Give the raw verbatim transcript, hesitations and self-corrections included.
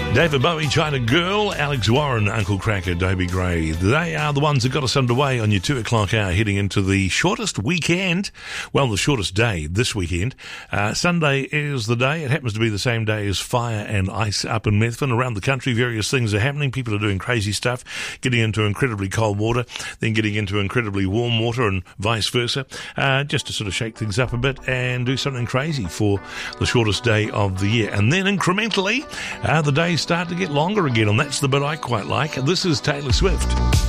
David Bowie, China Girl, Alex Warren, Uncle Cracker, Dobie Gray. They are the ones that got us underway on your two o'clock hour, heading into the shortest weekend. Well, the shortest day this weekend. Uh, Sunday is the day. It happens to be the same day as fire and ice up in Methven. Around the country, various things are happening. People are doing crazy stuff, getting into incredibly cold water, then getting into incredibly warm water and vice versa, uh, just to sort of shake things up a bit and do something crazy for the shortest day of the year. And then incrementally, uh, the days start to get longer again, and that's the bit I quite like. This is Taylor Swift.